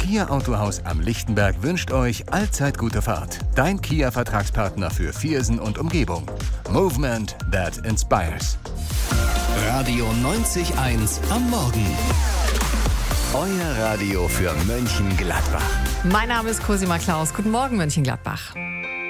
Kia Autohaus am Lichtenberg wünscht euch allzeit gute Fahrt. Dein Kia-Vertragspartner für Viersen und Umgebung. Movement that inspires. Radio 90.1 am Morgen. Euer Radio für Mönchengladbach. Mein Name ist Cosima Klaus. Guten Morgen, Mönchengladbach.